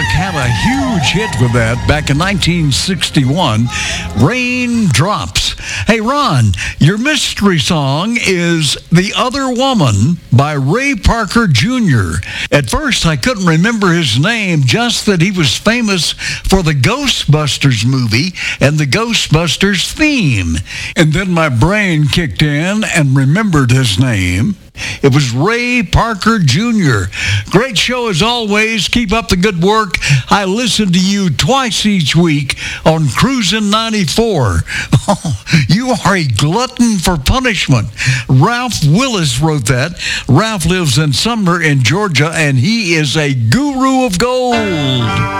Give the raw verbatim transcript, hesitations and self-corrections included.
had a huge hit with that back in nineteen sixty-one, Raindrops. Hey, Ron, your mystery song is The Other Woman by Ray Parker Junior At first, I couldn't remember his name, just that he was famous for the Ghostbusters movie and the Ghostbusters theme. And then my brain kicked in and remembered his name. It was Ray Parker Junior Great show as always. Keep up the good work. I listen to you twice each week on Cruisin' ninety-four. Oh, you are a glutton for punishment. Ralph Willis wrote that. Ralph lives in Sumner in Georgia, and he is a guru of gold.